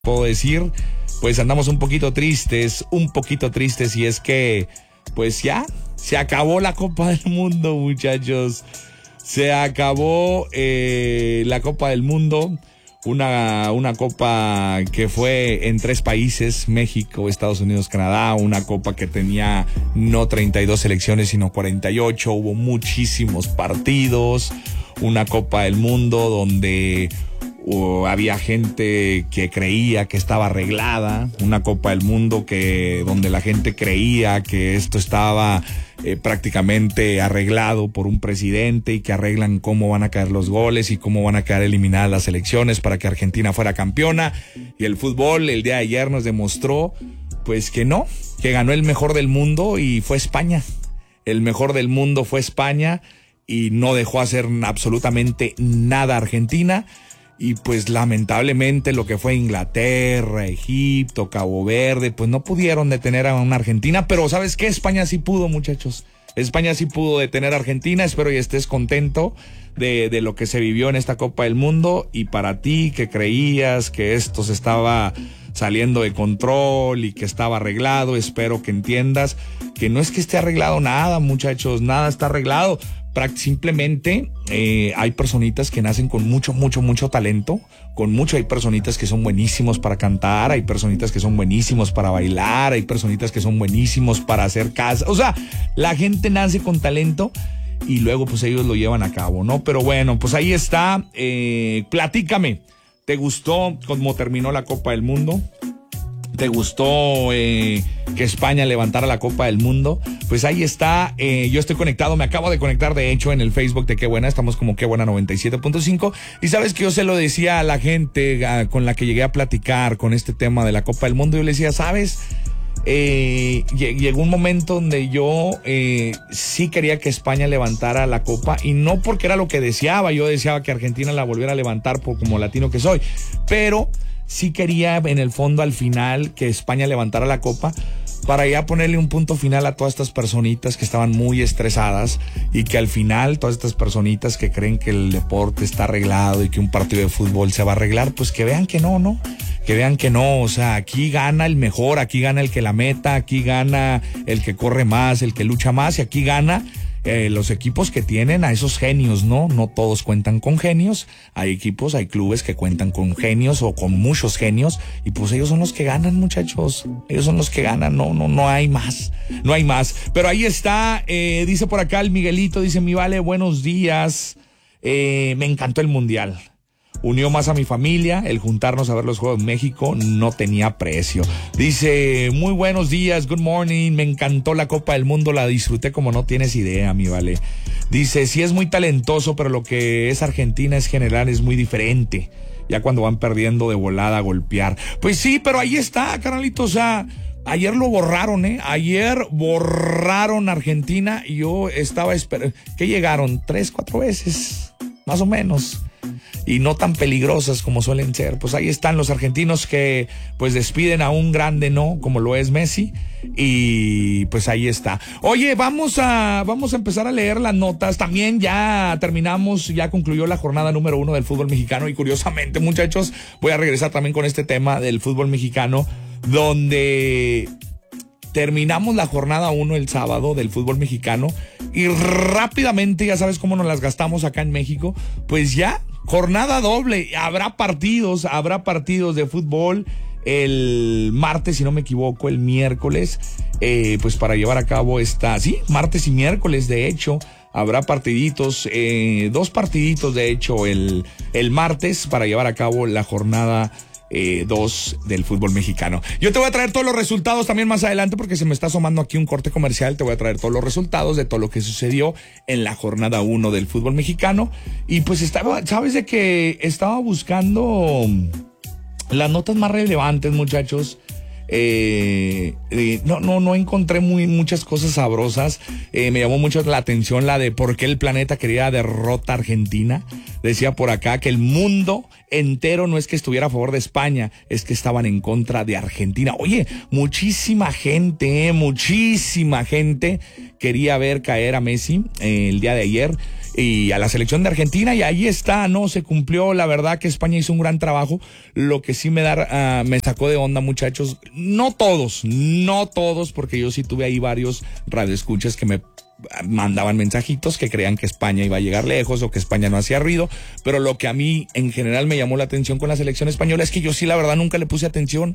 puedo decir, pues andamos un poquito tristes y es que, pues ya, se acabó la Copa del Mundo, muchachos. Se acabó la Copa del Mundo, una copa que fue en 3 países, México, Estados Unidos, Canadá, una copa que tenía no 32 selecciones, sino 48, hubo muchísimos partidos, una Copa del Mundo donde había gente que creía que estaba arreglada, una Copa del Mundo donde la gente creía que esto estaba prácticamente arreglado por un presidente y que arreglan cómo van a caer los goles y cómo van a quedar eliminadas las elecciones para que Argentina fuera campeona. Y el fútbol el día de ayer nos demostró pues que no, que ganó el mejor del mundo y fue España. El mejor del mundo fue España y no dejó hacer absolutamente nada a Argentina. Y pues lamentablemente lo que fue Inglaterra, Egipto, Cabo Verde, pues no pudieron detener a una Argentina. Pero ¿sabes qué? España sí pudo, muchachos. España sí pudo detener a Argentina. Espero y estés contento de lo que se vivió en esta Copa del Mundo. Y para ti que creías que esto se estaba saliendo de control y que estaba arreglado, espero que entiendas que no es que esté arreglado nada, muchachos. Nada está arreglado. Simplemente hay personitas que nacen con mucho talento, hay personitas que son buenísimos para cantar, hay personitas que son buenísimos para bailar, hay personitas que son buenísimos para hacer casa, o sea, la gente nace con talento y luego pues ellos lo llevan a cabo, ¿no? Pero bueno, pues ahí está, platícame, ¿te gustó cómo terminó la Copa del Mundo? ¿Te gustó que España levantara la Copa del Mundo? Pues ahí está, yo estoy conectado, me acabo de conectar de hecho en el Facebook de Qué Buena, estamos como Qué Buena 97.5 y sabes que yo se lo decía a la gente con la que llegué a platicar con este tema de la Copa del Mundo, yo le decía, ¿sabes? Llegó un momento donde yo sí quería que España levantara la Copa y no porque era lo que deseaba, yo deseaba que Argentina la volviera a levantar por como latino que soy, pero sí quería en el fondo al final que España levantara la copa para ya ponerle un punto final a todas estas personitas que estaban muy estresadas y que al final todas estas personitas que creen que el deporte está arreglado y que un partido de fútbol se va a arreglar, pues que vean que no, que vean que no, o sea, aquí gana el mejor, aquí gana el que la meta, aquí gana el que corre más, el que lucha más y aquí gana los equipos que tienen a esos genios, ¿no? No todos cuentan con genios, hay equipos, hay clubes que cuentan con genios o con muchos genios y pues ellos son los que ganan, muchachos, ellos son los que ganan, no hay más, pero ahí está, dice por acá el Miguelito, dice mi Vale, buenos días, me encantó el Mundial. Unió más a mi familia, el juntarnos a ver los Juegos de México no tenía precio. Dice, muy buenos días, good morning, me encantó la Copa del Mundo, la disfruté como no tienes idea, mi Vale. Dice, sí es muy talentoso, pero lo que es Argentina es general, es muy diferente. Ya cuando van perdiendo de volada a golpear. Pues sí, pero ahí está, carnalito, o sea, ayer lo borraron, ayer borraron Argentina y yo estaba esperando, que llegaron 3-4 veces, más o menos. Y no tan peligrosas como suelen ser. Pues ahí están los argentinos que pues despiden a un grande, ¿no? Como lo es Messi. Y pues ahí está. Oye, vamos a empezar a leer las notas. También ya terminamos, ya concluyó la jornada número 1 del fútbol mexicano. Y curiosamente, muchachos, voy a regresar también con este tema del fútbol mexicano, donde terminamos la jornada 1 el sábado del fútbol mexicano y rápidamente, ya sabes cómo nos las gastamos acá en México, pues ya, jornada doble, habrá partidos de fútbol el martes, si no me equivoco, el miércoles, pues para llevar a cabo martes y miércoles, de hecho, habrá partiditos, 2 partiditos, de hecho, el martes para llevar a cabo la jornada 2 del fútbol mexicano. Yo te voy a traer todos los resultados también más adelante porque se me está asomando aquí un corte comercial. Te voy a traer todos los resultados de todo lo que sucedió en la jornada 1 del fútbol mexicano. Y pues sabes de que estaba buscando las notas más relevantes, muchachos. No encontré muchas cosas sabrosas. Me llamó mucho la atención la de por qué el planeta quería derrota a Argentina. Decía por acá que el mundo entero no es que estuviera a favor de España, es que estaban en contra de Argentina. Oye, muchísima gente quería ver caer a Messi el día de ayer. y a la selección de Argentina, y ahí está, ¿no? Se cumplió, la verdad que España hizo un gran trabajo. Lo que sí me sacó de onda, muchachos, no todos, porque yo sí tuve ahí varios radioescuchas que me mandaban mensajitos que creían que España iba a llegar lejos o que España no hacía ruido, pero lo que a mí en general me llamó la atención con la selección española es que yo sí, la verdad, nunca le puse atención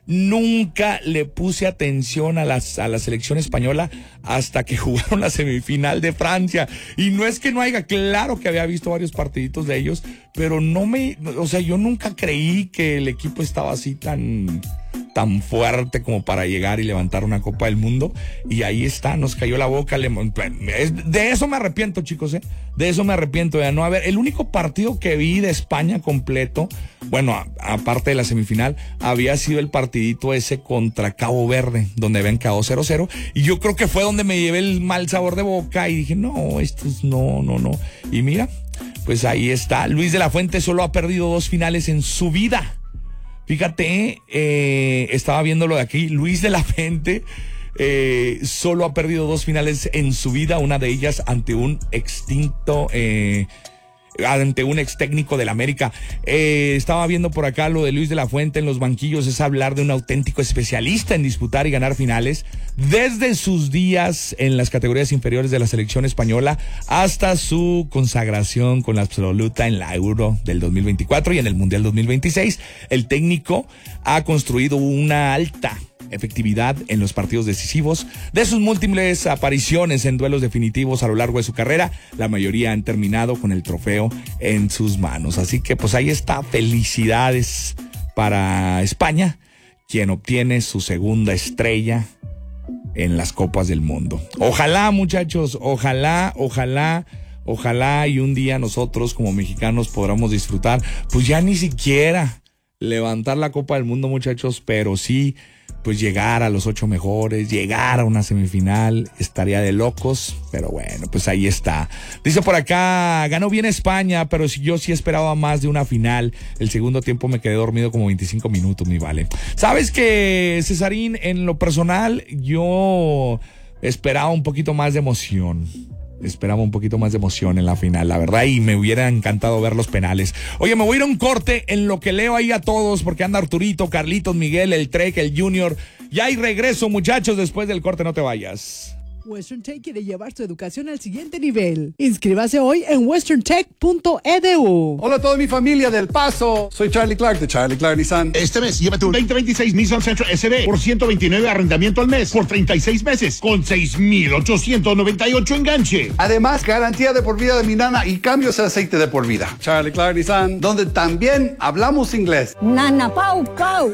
a la selección española hasta que jugaron la semifinal de Francia. Y no es que no haya, claro que había visto varios partiditos de ellos, pero yo nunca creí que el equipo estaba así tan fuerte como para llegar y levantar una Copa del Mundo. Y ahí está, nos cayó la boca. De eso me arrepiento, chicos, de eso me arrepiento, de no haber. El único partido que vi de España completo, bueno, aparte de la semifinal, había sido el partidito ese contra Cabo Verde, donde habían quedado 0-0. Y yo creo que fue donde me llevé el mal sabor de boca y dije, no, esto es no. Y mira, pues ahí está. Luis de la Fuente solo ha perdido 2 finales en su vida. Fíjate, estaba viéndolo de aquí. Luis de la Fuente solo ha perdido 2 finales en su vida, una de ellas ante un ex técnico del América. Estaba viendo por acá lo de Luis de la Fuente en los banquillos, es hablar de un auténtico especialista en disputar y ganar finales, desde sus días en las categorías inferiores de la selección española hasta su consagración con la absoluta en la Euro del 2024 y en el Mundial 2026. El técnico ha construido una alta efectividad en los partidos decisivos. De sus múltiples apariciones en duelos definitivos a lo largo de su carrera, la mayoría han terminado con el trofeo en sus manos. Así que pues ahí está, felicidades para España, quien obtiene su segunda estrella en las Copas del Mundo. Ojalá, muchachos, ojalá y un día nosotros como mexicanos podamos disfrutar, pues ya ni siquiera levantar la Copa del Mundo, muchachos, pero sí pues llegar a los 8 mejores, llegar a una semifinal, estaría de locos, pero bueno, pues ahí está. Dice por acá, ganó bien España, pero yo sí esperaba más de una final. El segundo tiempo me quedé dormido como 25 minutos, mi vale. ¿Sabes qué, Cesarín? En lo personal, yo esperaba un poquito más de emoción. En la final, la verdad, y me hubiera encantado ver los penales. Oye, me voy a ir a un corte en lo que leo ahí a todos, porque anda Arturito, Carlitos, Miguel, el Trek, el Junior. Ya hay regreso, muchachos, después del corte, no te vayas. Western Tech quiere llevar su educación al siguiente nivel. Inscríbase hoy en westerntech.edu. Hola a toda mi familia del Paso. Soy Charlie Clark de Charlie Clark Nissan. Este mes, llévate un 2026 Nissan Sentra SB por $129 arrendamiento al mes por 36 meses con $6,898 enganche. Además, garantía de por vida de mi nana y cambios de aceite de por vida. Charlie Clark Nissan, donde también hablamos inglés. Nana Pau Pau.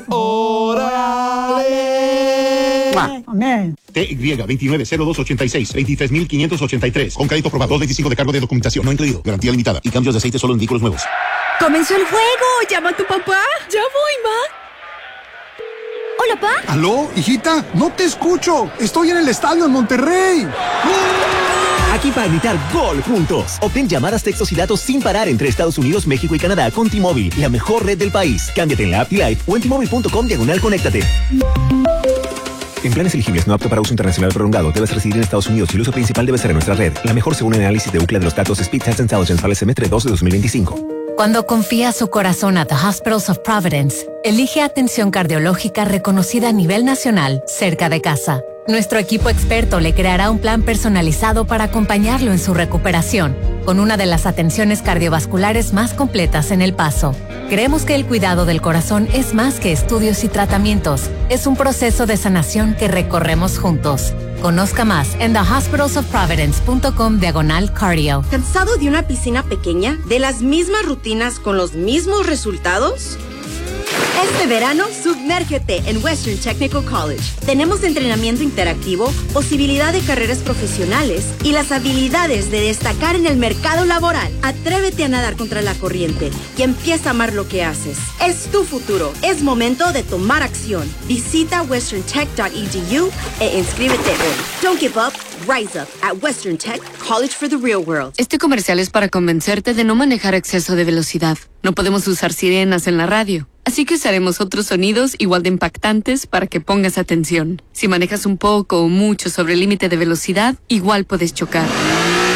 ¡Órale! Amén. TY 290286, 23.583. Con crédito aprobado, 25 de cargo de documentación no incluido. Garantía limitada y cambios de aceite solo en vehículos nuevos. ¡Comenzó el juego! ¡Llama a tu papá! ¡Ya voy, ma! ¿Hola, pa? ¿Aló, hijita? No te escucho. Estoy en el estadio en Monterrey. Aquí para gritar gol juntos. Obtén llamadas, textos y datos sin parar entre Estados Unidos, México y Canadá con T-Mobile, la mejor red del país. Cámbiate en la app T-Life o en T-Mobile.com/conéctate. En planes elegibles no apto para uso internacional prolongado, debes residir en Estados Unidos y el uso principal debe ser en nuestra red. La mejor según el análisis de UCLA de los datos Speed Test Intelligence para el semestre 2 de 2025. Cuando confía su corazón a The Hospitals of Providence, elige atención cardiológica reconocida a nivel nacional, cerca de casa. Nuestro equipo experto le creará un plan personalizado para acompañarlo en su recuperación, con una de las atenciones cardiovasculares más completas en El Paso. Creemos que el cuidado del corazón es más que estudios y tratamientos, es un proceso de sanación que recorremos juntos. Conozca más en thehospitalsofprovidence.com/cardio. ¿Cansado de una piscina pequeña? ¿De las mismas rutinas con los mismos resultados? Este verano, sumérgete en Western Technical College. Tenemos entrenamiento interactivo, posibilidad de carreras profesionales y las habilidades de destacar en el mercado laboral. Atrévete a nadar contra la corriente y empieza a amar lo que haces. Es tu futuro. Es momento de tomar acción. Visita westerntech.edu e inscríbete hoy. Don't give up. Rise up at Western Tech College for the Real World. Este comercial es para convencerte de no manejar a exceso de velocidad. No podemos usar sirenas en la radio. Así que usaremos otros sonidos igual de impactantes para que pongas atención. Si manejas un poco o mucho sobre el límite de velocidad, igual puedes chocar.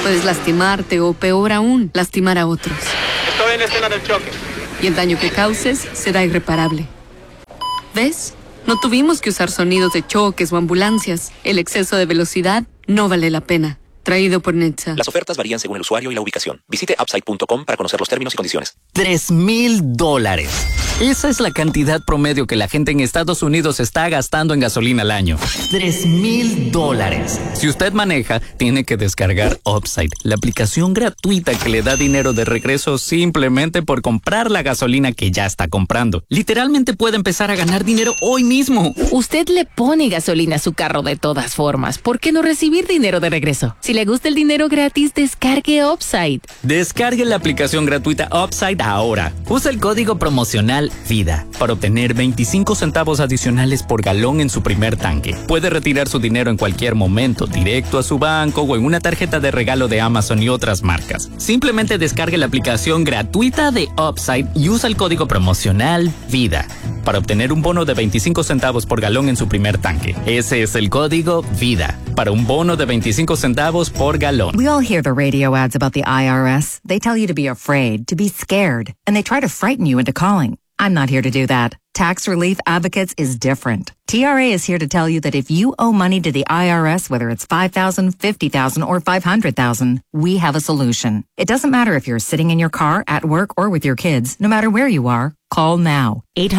Puedes lastimarte o, peor aún, lastimar a otros. Estoy en la escena del choque. Y el daño que causes será irreparable. ¿Ves? No tuvimos que usar sonidos de choques o ambulancias. El exceso de velocidad no vale la pena. Traído por Netza. Las ofertas varían según el usuario y la ubicación. Visite upside.com para conocer los términos y condiciones. $3,000. Esa es la cantidad promedio que la gente en Estados Unidos está gastando en gasolina al año. $3,000. Si usted maneja, tiene que descargar Upside, la aplicación gratuita que le da dinero de regreso simplemente por comprar la gasolina que ya está comprando. Literalmente puede empezar a ganar dinero hoy mismo. Usted le pone gasolina a su carro de todas formas. ¿Por qué no recibir dinero de regreso? Si le gusta el dinero gratis, descargue Upside. Descargue la aplicación gratuita Upside ahora. Usa el código promocional VIDA para obtener 25 centavos adicionales por galón en su primer tanque. Puede retirar su dinero en cualquier momento, directo a su banco o en una tarjeta de regalo de Amazon y otras marcas. Simplemente descargue la aplicación gratuita de Upside y usa el código promocional VIDA para obtener un bono de 25 centavos por galón en su primer tanque. Ese es el código VIDA para un bono de 25 centavos por galón. We all hear the radio ads about the IRS. They tell you to be afraid, to be scared, and they try to frighten you into calling. I'm not here to do that. Tax Relief Advocates is different. TRA is here to tell you that if you owe money to the IRS, whether it's $5,000, $50,000, or $500,000, we have a solution. It doesn't matter if you're sitting in your car, at work, or with your kids. No matter where you are, call now.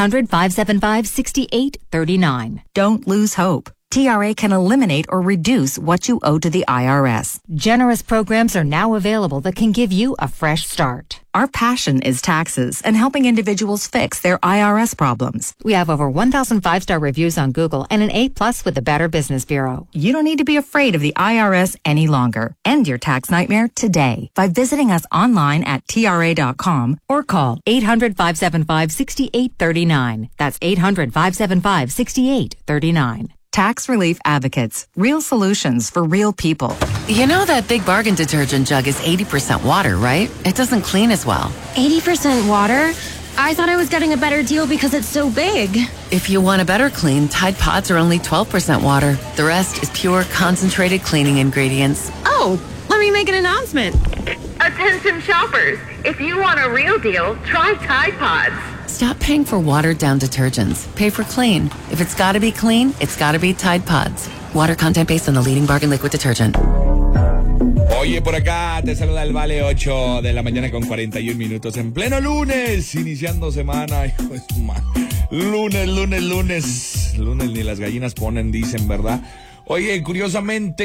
800-575-6839. Don't lose hope. TRA can eliminate or reduce what you owe to the IRS. Generous programs are now available that can give you a fresh start. Our passion is taxes and helping individuals fix their IRS problems. We have over 1,000 5-star reviews on Google and an A+ with the Better Business Bureau. You don't need to be afraid of the IRS any longer. End your tax nightmare today by visiting us online at TRA.com or call 800-575-6839. That's 800-575-6839. Tax Relief Advocates. Real solutions for real people. You know that Big Bargain detergent jug is 80% water, right? It doesn't clean as well. 80% water? I thought I was getting a better deal because it's so big. If you want a better clean, Tide Pods are only 12% water. The rest is pure, concentrated cleaning ingredients. Oh, let me make an announcement. Attention shoppers, if you want a real deal, try Tide Pods. Stop paying for watered-down detergents. Pay for clean. If it's gotta be clean, it's gotta be Tide Pods. Water content based on the leading bargain liquid detergent. Oye, por acá te saluda el Vale, 8 de la mañana con 41 minutos. En pleno lunes, iniciando semana. Hijo de su madre. Lunes. Lunes ni las gallinas ponen, dicen, ¿verdad? Oye, curiosamente...